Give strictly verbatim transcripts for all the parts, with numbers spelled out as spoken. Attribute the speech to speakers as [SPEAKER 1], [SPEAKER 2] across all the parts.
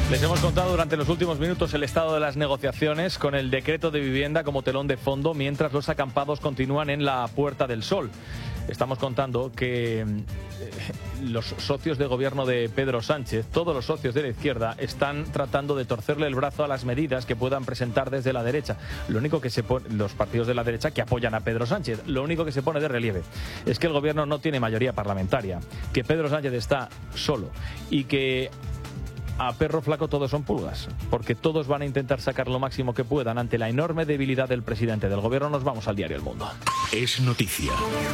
[SPEAKER 1] Les hemos contado durante los últimos minutos el estado de las negociaciones con el decreto de vivienda como telón de fondo, mientras los acampados continúan en la Puerta del Sol. Estamos contando que los socios de gobierno de Pedro Sánchez, todos los socios de la izquierda, están tratando de torcerle el brazo a las medidas que puedan presentar desde la derecha. Lo único que se pone, los partidos de la derecha que apoyan a Pedro Sánchez, lo único que se pone de relieve es que el gobierno no tiene mayoría parlamentaria, que Pedro Sánchez está solo y que a perro flaco todos son pulgas, porque todos van a intentar sacar lo máximo que puedan ante la enorme debilidad del presidente del gobierno. Nos vamos al diario El Mundo.
[SPEAKER 2] Es noticia.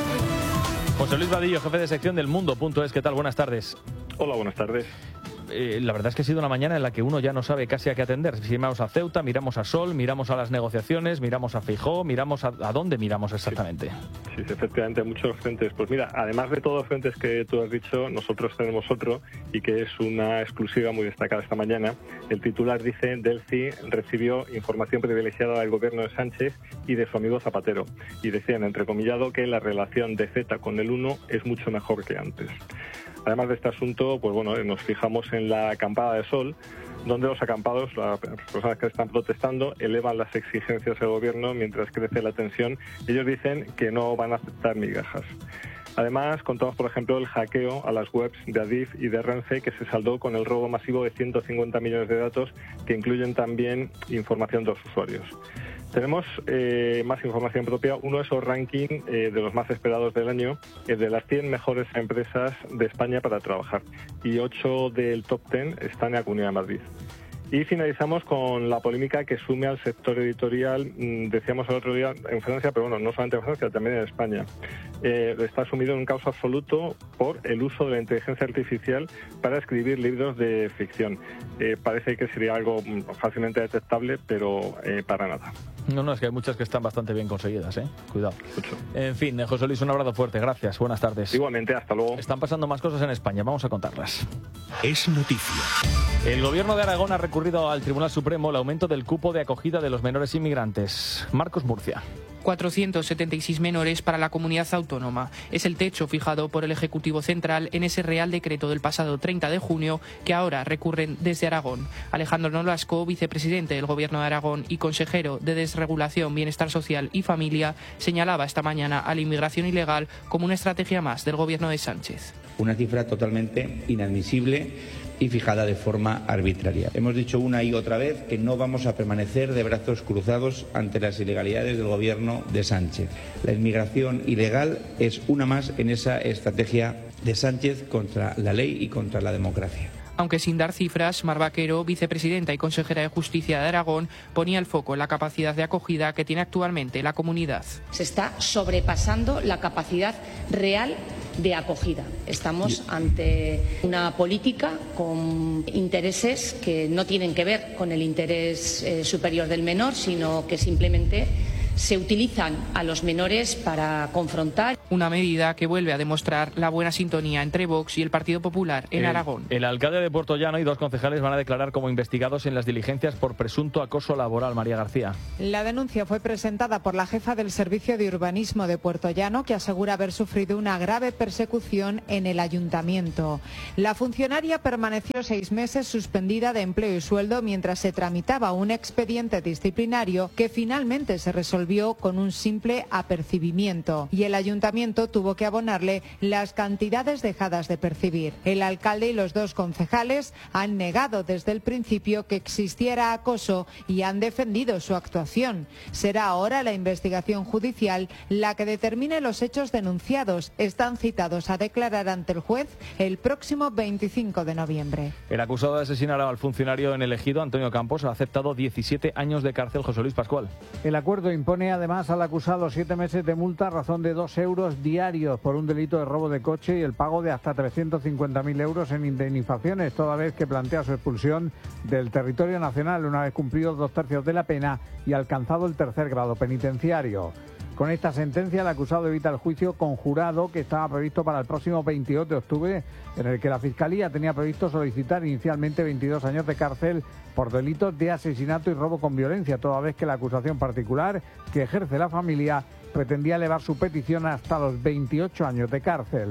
[SPEAKER 1] José Luis Vadillo, jefe de sección del Mundo punto es. ¿Qué tal? Buenas tardes.
[SPEAKER 3] Hola, buenas tardes.
[SPEAKER 1] Eh, la verdad es que ha sido una mañana en la que uno ya no sabe casi a qué atender. Si miramos a Ceuta, miramos a Sol, miramos a las negociaciones, miramos a Feijóo, miramos a, a dónde miramos exactamente.
[SPEAKER 3] Sí, sí, efectivamente, muchos frentes. Pues mira, además de todos los frentes que tú has dicho, nosotros tenemos otro y que es una exclusiva muy destacada esta mañana. El titular dice: Delfi recibió información privilegiada del gobierno de Sánchez y de su amigo Zapatero. Y decían, entrecomillado, que la relación de Z con el uno es mucho mejor que antes. Además de este asunto, pues bueno, nos fijamos en la acampada de Sol, donde los acampados, las personas que están protestando, elevan las exigencias del gobierno mientras crece la tensión. Ellos dicen que no van a aceptar migajas. Además, contamos, por ejemplo, el hackeo a las webs de Adif y de Renfe, que se saldó con el robo masivo de ciento cincuenta millones de datos, que incluyen también información de los usuarios. Tenemos eh, más información propia. Uno de esos rankings eh, de los más esperados del año es de las cien mejores empresas de España para trabajar. Y ocho del top diez están en la Comunidad de Madrid. Y finalizamos con la polémica que sume al sector editorial, decíamos el otro día, en Francia, pero bueno, no solamente en Francia, también en España. Eh, está sumido en un caos absoluto por el uso de la inteligencia artificial para escribir libros de ficción. Eh, parece que sería algo fácilmente detectable, pero eh, para nada.
[SPEAKER 1] No, no, es que hay muchas que están bastante bien conseguidas, ¿eh? Cuidado.
[SPEAKER 3] Mucho.
[SPEAKER 1] En fin, José Luis, un abrazo fuerte. Gracias. Buenas tardes.
[SPEAKER 3] Igualmente, hasta luego.
[SPEAKER 1] Están pasando más cosas en España. Vamos a contarlas.
[SPEAKER 2] Es noticia.
[SPEAKER 1] El gobierno de Aragón ha recurrido al Tribunal Supremo el aumento del cupo de acogida de los menores inmigrantes. Marcos Murcia.
[SPEAKER 4] cuatrocientos setenta y seis menores para la comunidad autónoma. Es el techo fijado por el Ejecutivo Central en ese Real Decreto del pasado treinta de junio que ahora recurren desde Aragón. Alejandro Nolasco, vicepresidente del Gobierno de Aragón y consejero de Desregulación, Bienestar Social y Familia, señalaba esta mañana a la inmigración ilegal como una estrategia más del Gobierno de Sánchez.
[SPEAKER 5] Una cifra totalmente inadmisible y fijada de forma arbitraria. Hemos dicho una y otra vez que no vamos a permanecer de brazos cruzados ante las ilegalidades del gobierno de Sánchez. La inmigración ilegal es una más en esa estrategia de Sánchez contra la ley y contra la democracia.
[SPEAKER 4] Aunque sin dar cifras, Mar Vaquero, vicepresidenta y consejera de Justicia de Aragón, ponía el foco en la capacidad de acogida que tiene actualmente la comunidad.
[SPEAKER 6] Se está sobrepasando la capacidad real de acogida. Estamos ante una política con intereses que no tienen que ver con el interés eh, superior del menor, sino que simplemente se utilizan a los menores para confrontar.
[SPEAKER 4] Una medida que vuelve a demostrar la buena sintonía entre Vox y el Partido Popular en
[SPEAKER 1] el,
[SPEAKER 4] Aragón.
[SPEAKER 1] El alcalde de Puertollano y dos concejales van a declarar como investigados en las diligencias por presunto acoso laboral. María García.
[SPEAKER 7] La denuncia fue presentada por la jefa del Servicio de Urbanismo de Puertollano, que asegura haber sufrido una grave persecución en el ayuntamiento. La funcionaria permaneció seis meses suspendida de empleo y sueldo mientras se tramitaba un expediente disciplinario que finalmente se resolvió con un simple apercibimiento y el ayuntamiento tuvo que abonarle las cantidades dejadas de percibir. El alcalde y los dos concejales han negado desde el principio que existiera acoso y han defendido su actuación. Será ahora la investigación judicial la que determine los hechos denunciados. Están citados a declarar ante el juez el próximo veinticinco de noviembre.
[SPEAKER 1] El acusado de asesinar al funcionario en el Ejido, Antonio Campos, ha aceptado diecisiete años de cárcel. José Luis Pascual.
[SPEAKER 8] El acuerdo impone además al acusado siete meses de multa a razón de dos euros diarios por un delito de robo de coche y el pago de hasta trescientos cincuenta mil euros en indemnizaciones, toda vez que plantea su expulsión del territorio nacional una vez cumplidos dos tercios de la pena y alcanzado el tercer grado penitenciario. Con esta sentencia, el acusado evita el juicio conjurado que estaba previsto para el próximo veintidós de octubre, en el que la Fiscalía tenía previsto solicitar inicialmente veintidós años de cárcel por delitos de asesinato y robo con violencia, toda vez que la acusación particular que ejerce la familia pretendía elevar su petición hasta los veintiocho años de cárcel.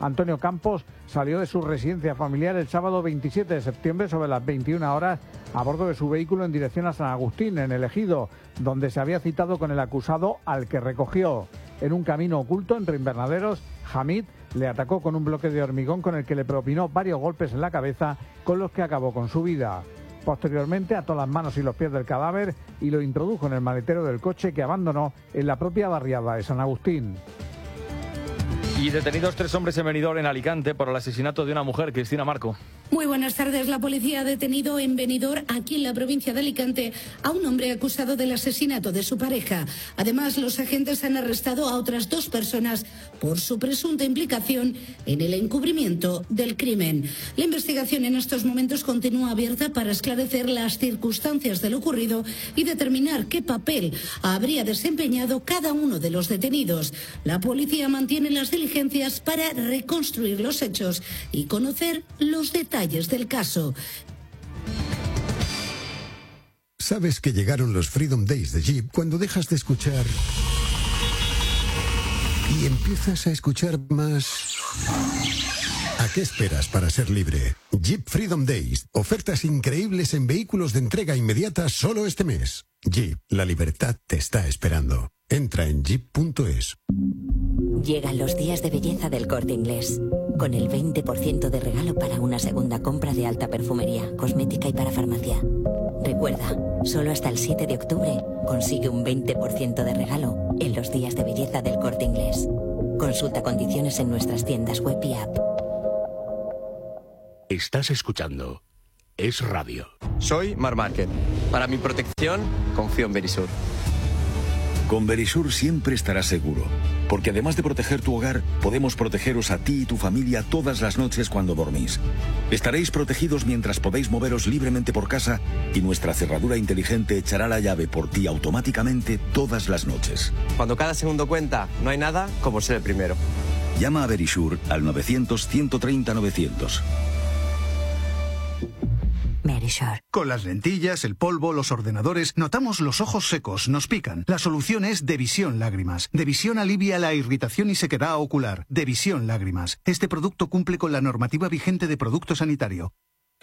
[SPEAKER 8] Antonio Campos salió de su residencia familiar el sábado veintisiete de septiembre sobre las veintiuna horas a bordo de su vehículo en dirección a San Agustín, en el Ejido, donde se había citado con el acusado al que recogió. En un camino oculto entre invernaderos, Hamid le atacó con un bloque de hormigón con el que le propinó varios golpes en la cabeza, con los que acabó con su vida. Posteriormente ató las manos y los pies del cadáver y lo introdujo en el maletero del coche que abandonó en la propia barriada de San Agustín.
[SPEAKER 1] Y detenidos tres hombres en Benidorm, en Alicante, por el asesinato de una mujer. Cristina Marco.
[SPEAKER 9] Muy buenas tardes. La policía ha detenido en Benidorm, aquí en la provincia de Alicante, a un hombre acusado del asesinato de su pareja. Además, los agentes han arrestado a otras dos personas por su presunta implicación en el encubrimiento del crimen. La investigación en estos momentos continúa abierta para esclarecer las circunstancias de lo ocurrido y determinar qué papel habría desempeñado cada uno de los detenidos. La policía mantiene las diligencias para reconstruir los hechos y conocer los detalles del caso.
[SPEAKER 10] Sabes que llegaron los Freedom Days de Jeep cuando dejas de escuchar y empiezas a escuchar más. ¿A qué esperas para ser libre? Jeep Freedom Days. Ofertas increíbles en vehículos de entrega inmediata solo este mes. Jeep, la libertad te está esperando. Entra en jeep punto es.
[SPEAKER 11] Llegan los días de belleza del Corte Inglés, con el veinte por ciento de regalo para una segunda compra de alta perfumería, cosmética y para farmacia. Recuerda, solo hasta el siete de octubre consigue un veinte por ciento de regalo en los días de belleza del Corte Inglés. Consulta condiciones en nuestras tiendas web y app.
[SPEAKER 2] Estás escuchando Es Radio.
[SPEAKER 12] Soy Mar Márquez. Para mi protección, confío en Verisur.
[SPEAKER 13] Con Verisur siempre estarás seguro, porque además de proteger tu hogar, podemos protegeros a ti y tu familia todas las noches cuando dormís. Estaréis protegidos mientras podéis moveros libremente por casa y nuestra cerradura inteligente echará la llave por ti automáticamente todas las noches.
[SPEAKER 12] Cuando cada segundo cuenta, no hay nada como ser el primero.
[SPEAKER 13] Llama a Verisur al novecientos, ciento treinta, novecientos.
[SPEAKER 11] Verisur.
[SPEAKER 14] Con las lentillas, el polvo, los ordenadores, notamos los ojos secos, nos pican. La solución es Devisión Lágrimas. Devisión alivia la irritación y sequedad ocular. Devisión Lágrimas. Este producto cumple con la normativa vigente de producto sanitario.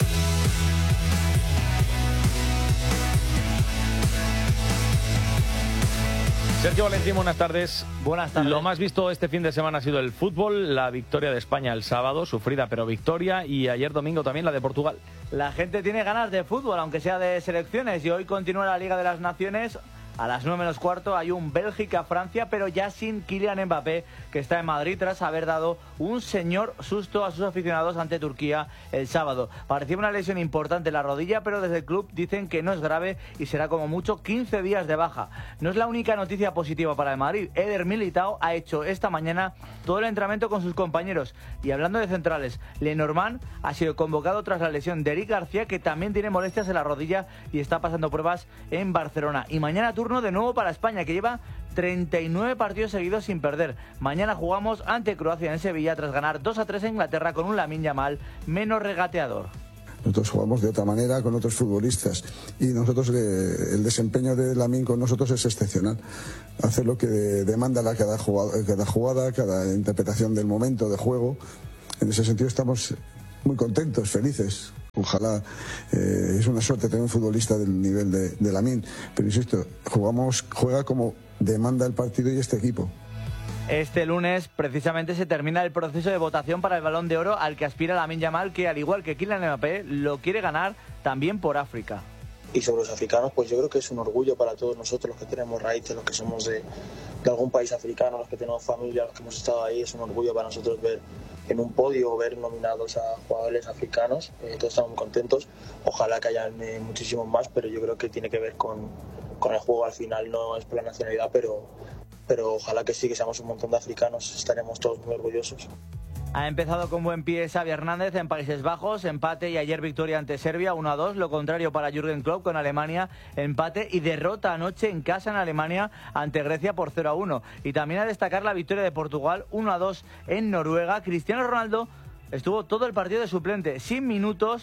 [SPEAKER 1] Sergio Valentín, buenas tardes.
[SPEAKER 15] Buenas tardes.
[SPEAKER 1] Lo más visto este fin de semana ha sido el fútbol, la victoria de España el sábado, sufrida pero victoria, y ayer domingo también la de Portugal.
[SPEAKER 15] La gente tiene ganas de fútbol, aunque sea de selecciones, y hoy continúa la Liga de las Naciones. A las nueve menos cuarto hay un Bélgica-Francia, pero ya sin Kylian Mbappé, que está en Madrid tras haber dado un señor susto a sus aficionados ante Turquía el sábado. Parecía una lesión importante en la rodilla, pero desde el club dicen que no es grave y será como mucho quince días de baja. No es la única noticia positiva para el Madrid. Eder Militao ha hecho esta mañana todo el entrenamiento con sus compañeros. Y hablando de centrales, Lenormand ha sido convocado tras la lesión de Eric García, que también tiene molestias en la rodilla y está pasando pruebas en Barcelona. Y mañana turno de nuevo para España, que lleva treinta y nueve partidos seguidos sin perder. Mañana jugamos ante Croacia en Sevilla tras ganar dos a tres en Inglaterra con un Lamine Yamal menos regateador.
[SPEAKER 16] Nosotros jugamos de otra manera con otros futbolistas y nosotros eh, el desempeño de Lamine con nosotros es excepcional. Hacer lo que demanda la cada jugada, cada jugada, cada interpretación del momento de juego. En ese sentido estamos muy contentos, felices. Ojalá, eh, es una suerte tener un futbolista del nivel de, de Lamine, pero insisto, jugamos, juega como demanda el partido y este equipo.
[SPEAKER 15] Este lunes precisamente se termina el proceso de votación para el Balón de Oro al que aspira Lamine Yamal, que al igual que Kylian Mbappé lo quiere ganar también por África.
[SPEAKER 17] Y sobre los africanos, pues yo creo que es un orgullo para todos nosotros, los que tenemos raíces, los que somos de, de algún país africano, los que tenemos familia, los que hemos estado ahí. Es un orgullo para nosotros ver en un podio, ver nominados a jugadores africanos. Eh, todos estamos muy contentos. Ojalá que hayan eh, muchísimos más, pero yo creo que tiene que ver con, con el juego al final. No es por la nacionalidad, pero, pero ojalá que sí, que seamos un montón de africanos. Estaremos todos muy orgullosos.
[SPEAKER 15] Ha empezado con buen pie Xavi Hernández en Países Bajos, empate y ayer victoria ante Serbia uno a dos, lo contrario para Jürgen Klopp con Alemania, empate y derrota anoche en casa en Alemania ante Grecia por cero a uno. Y también a destacar la victoria de Portugal uno a dos en Noruega. Cristiano Ronaldo estuvo todo el partido de suplente, sin minutos,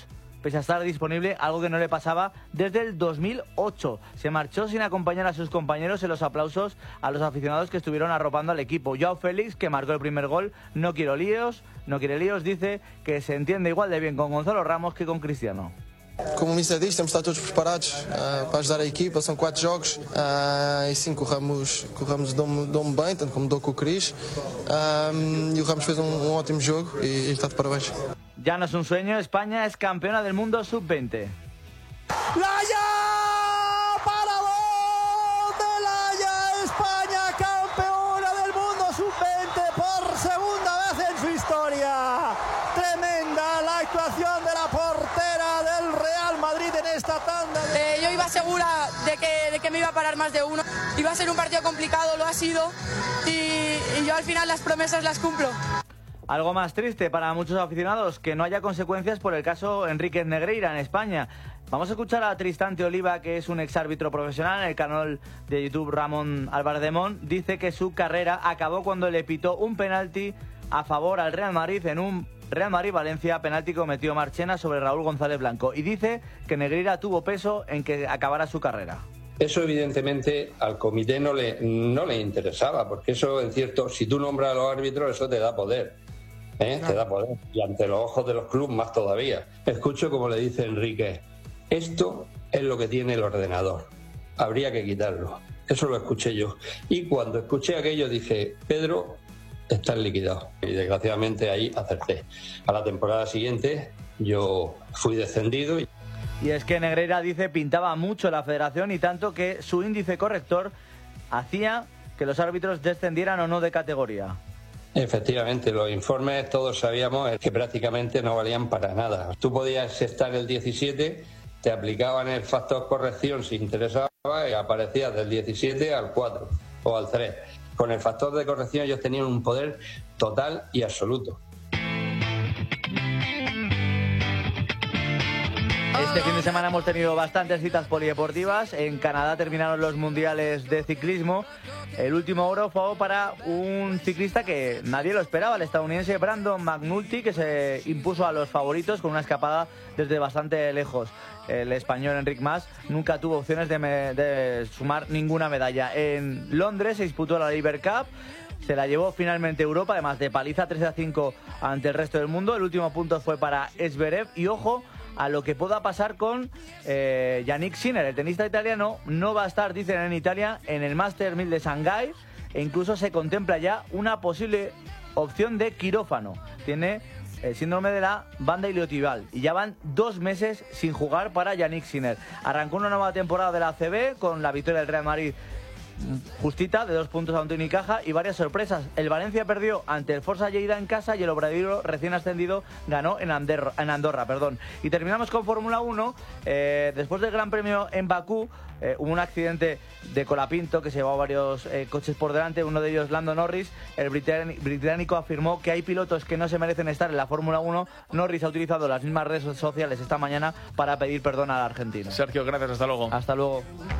[SPEAKER 15] pese a estar disponible, algo que no le pasaba desde el dos mil ocho. Se marchó sin acompañar a sus compañeros en los aplausos a los aficionados que estuvieron arropando al equipo. Joao Félix, que marcó el primer gol, no quiero líos, no quiere líos, dice que se entiende igual de bien con Gonzalo Ramos que con Cristiano.
[SPEAKER 18] Como o Mister diz, temos de estar todos preparados uh, para ajudar a equipa, são quatro jogos uh, e sim, que o Ramos, que o Ramos deu-me deu-me bem, tanto como deu com o Cris, um, e o Ramos fez um, um ótimo jogo e, e está de parabéns.
[SPEAKER 15] Ya no es un sueño, España es campeona del mundo sub veinte.
[SPEAKER 19] ¡Laya! ¡Para dónde Laya! España campeona del mundo sub veinte por segunda vez en su historia. Tremenda la actuación de la portera del Real Madrid en esta tanda.
[SPEAKER 20] Eh, yo iba segura de que, de que me iba a parar más de uno. Iba a ser un partido complicado, lo ha sido, y, y yo al final las promesas las cumplo.
[SPEAKER 15] Algo más triste para muchos aficionados, que no haya consecuencias por el caso Enríquez Negreira en España. Vamos a escuchar a Tristán Oliva, que es un exárbitro profesional en el canal de YouTube Ramón Álvarez de Mon. Dice que su carrera acabó cuando le pitó un penalti a favor al Real Madrid en un Real Madrid-Valencia, penalti que cometió Marchena sobre Raúl González Blanco. Y dice que Negreira tuvo peso en que acabara su carrera.
[SPEAKER 21] Eso evidentemente al comité no le, no le interesaba, porque eso en cierto, si tú nombras a los árbitros, eso te da poder. ¿Eh? No. Te da poder, y ante los ojos de los clubes más todavía. Escucho como le dice Enrique, esto es lo que tiene el ordenador, habría que quitarlo. Eso lo escuché yo, y cuando escuché aquello dije, Pedro, estás liquidado, y desgraciadamente ahí acerté. A la temporada siguiente yo fui descendido. Y,
[SPEAKER 15] y es que Negreira, dice, pintaba mucho la federación, y tanto que su índice corrector hacía que los árbitros descendieran o no de categoría.
[SPEAKER 21] Efectivamente, los informes todos sabíamos que prácticamente no valían para nada. Tú podías estar el diecisiete, te aplicaban el factor corrección si interesaba y aparecías del diecisiete al cuatro o al tres. Con el factor de corrección ellos tenían un poder total y absoluto.
[SPEAKER 15] Este fin de semana hemos tenido bastantes citas polideportivas. En Canadá terminaron los mundiales de ciclismo. El último oro fue para un ciclista que nadie lo esperaba, el estadounidense Brandon McNulty, que se impuso a los favoritos con una escapada desde bastante lejos. El español Enric Mas nunca tuvo opciones de, me, de sumar ninguna medalla. En Londres se disputó la Laver Cup. Se la llevó finalmente Europa, además de paliza tres a cinco ante el resto del mundo. El último punto fue para Zverev. Y ojo a lo que pueda pasar con eh, Yannick Sinner, el tenista italiano. No va a estar, dicen en Italia, en el Master mil de Shanghái, e incluso se contempla ya una posible opción de quirófano. Tiene el síndrome de la banda iliotibial y ya van dos meses sin jugar para Yannick Sinner. Arrancó una nueva temporada de la A C B con la victoria del Real Madrid justita, de dos puntos a un Unicaja, y varias sorpresas. El Valencia perdió ante el Forza Lleida en casa y el Obradoiro, recién ascendido, ganó en Andorra. En Andorra perdón. Y terminamos con Fórmula uno. Eh, después del Gran Premio en Bakú, eh, hubo un accidente de Colapinto que se llevó varios eh, coches por delante, uno de ellos Lando Norris. El británico afirmó que hay pilotos que no se merecen estar en la Fórmula uno. Norris ha utilizado las mismas redes sociales esta mañana para pedir perdón al argentino.
[SPEAKER 1] Sergio, gracias, hasta luego.
[SPEAKER 15] Hasta luego.